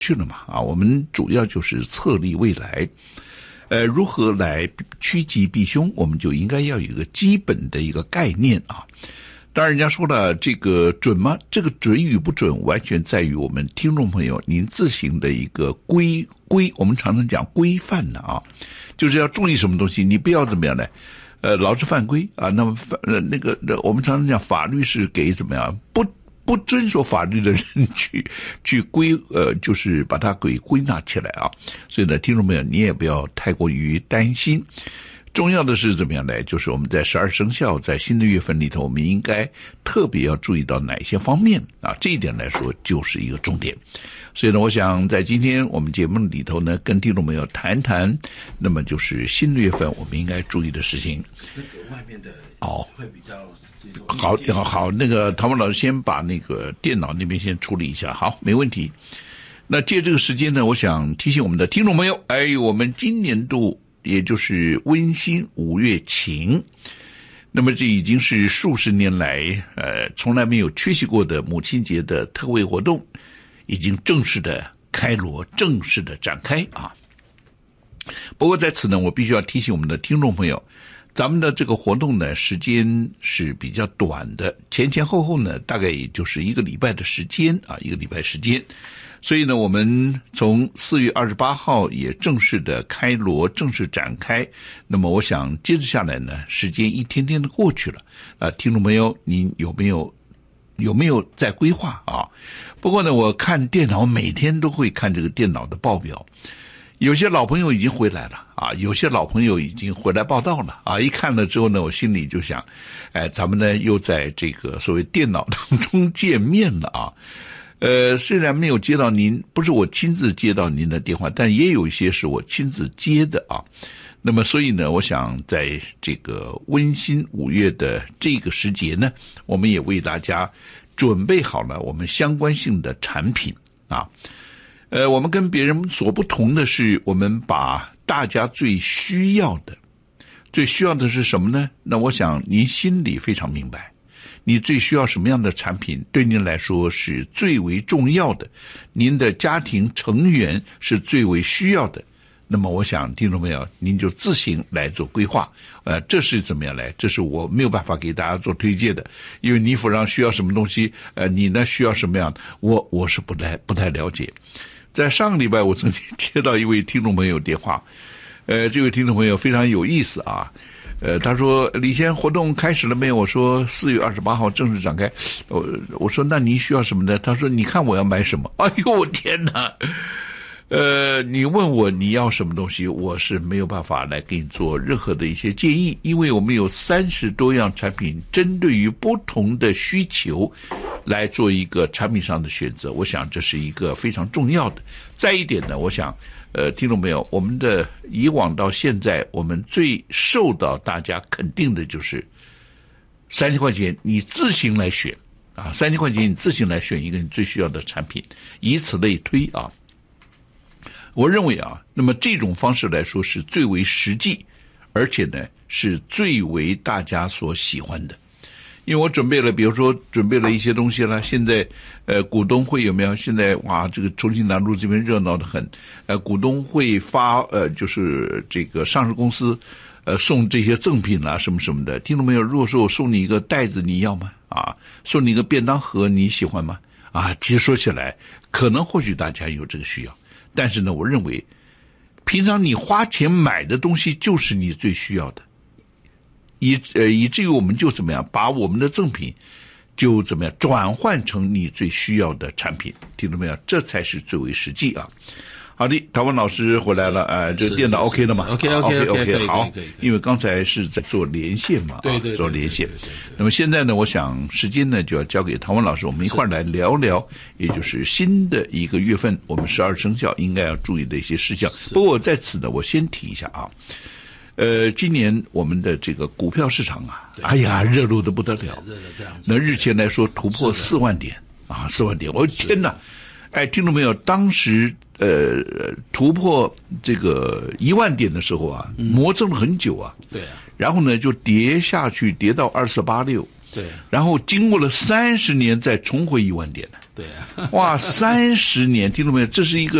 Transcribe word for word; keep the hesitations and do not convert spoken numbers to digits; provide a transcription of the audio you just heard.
去了嘛啊，我们主要就是策立未来，呃，如何来趋吉避凶，我们就应该要有一个基本的一个概念啊。当然，人家说了，这个准吗？这个准与不准，完全在于我们听众朋友您自行的一个规规。我们常常讲规范的啊，就是要注意什么东西，你不要怎么样呢？呃，劳之犯规啊。那么呃那个我们常常讲法律是给怎么样不不遵守法律的人去去归呃，就是把它给归纳起来啊。所以呢，听众朋友，你也不要太过于担心。重要的是怎么样呢？就是我们在十二生肖在新的月份里头，我们应该特别要注意到哪些方面啊？这一点来说就是一个重点。所以呢，我想在今天我们节目里头呢，跟听众朋友谈谈，那么就是新的月份我们应该注意的事情。 那个外面的哦， 会比较好，好，好，那个唐文老师先把那个电脑那边先处理一下，好，没问题。那借这个时间呢，我想提醒我们的听众朋友，哎，我们今年度。也就是温馨五月晴，那么这已经是数十年来呃从来没有缺席过的母亲节的特惠活动，已经正式的开锣，正式的展开啊。不过在此呢，我必须要提醒我们的听众朋友，咱们的这个活动呢，时间是比较短的，前前后后呢，大概也就是一个礼拜的时间啊，一个礼拜时间。所以呢，我们从四月二十八号也正式的开锣，正式展开。那么我想接着下来呢，时间一天天的过去了啊，听众朋友，您有没有有没有在规划啊？不过呢，我看电脑每天都会看这个电脑的报表，有些老朋友已经回来了啊，有些老朋友已经回来报道了啊。一看了之后呢，我心里就想，哎，咱们呢又在这个所谓电脑当中见面了啊。呃，虽然没有接到您，不是我亲自接到您的电话，但也有一些是我亲自接的啊。那么，所以呢，我想在这个温馨五月的这个时节呢，我们也为大家准备好了我们相关性的产品啊。呃，我们跟别人所不同的是，我们把大家最需要的，最需要的是什么呢？那我想您心里非常明白。你最需要什么样的产品，对您来说是最为重要的，您的家庭成员是最为需要的，那么我想听众朋友您就自行来做规划。呃，这是怎么样来？这是我没有办法给大家做推荐的，因为你府上需要什么东西，呃，你呢需要什么样，我我是不太不太了解。在上个礼拜我曾经接到一位听众朋友电话，呃，这位听众朋友非常有意思啊。呃，他说李先活动开始了没有？我说四月二十八号正式展开。我我说那您需要什么呢？他说你看我要买什么？哎呦我天哪！呃，你问我你要什么东西，我是没有办法来给你做任何的一些建议，因为我们有三十多样产品，针对于不同的需求来做一个产品上的选择。我想这是一个非常重要的。再一点呢，我想。呃，听众朋友，我们的以往到现在，我们最受到大家肯定的就是三千块钱你自行来选啊，三千块钱你自行来选一个你最需要的产品，以此类推啊。我认为啊，那么这种方式来说是最为实际，而且呢是最为大家所喜欢的。因为我准备了，比如说准备了一些东西了。现在，呃，股东会有没有？现在哇，这个重庆南路这边热闹得很。呃，股东会发呃，就是这个上市公司呃送这些赠品啦、啊，什么什么的。听众朋友，如果说我送你一个袋子，你要吗？啊，送你一个便当盒，你喜欢吗？啊，其实说起来，可能或许大家有这个需要，但是呢，我认为，平常你花钱买的东西就是你最需要的。以呃以至于我们就怎么样把我们的赠品就怎么样转换成你最需要的产品，听到没有？这才是最为实际啊。好的，陶文老师回来了，呃，这个电脑 OK 了吗 ？OK OK OK OK 好，因为刚才是在做连线嘛， 对对， 做连线。那么现在呢，我想时间呢就要交给陶文老师，我们一块儿来聊聊，也就是新的一个月份，我们十二生肖应该要注意的一些事项。不过在此呢，我先提一下啊。呃，今年我们的这个股票市场啊，哎呀，热络的不得了。那日前来说突破四万点啊，四万点，我的天哪！哎，听众朋友，当时呃突破这个一万点的时候啊，磨蹭了很久啊。 对啊。 然后呢，就跌下去，跌到二四八六。 对。 然后经过了三十年，再重回一万点。 对。 对啊， 哇，三十年，听众朋友，这是一个。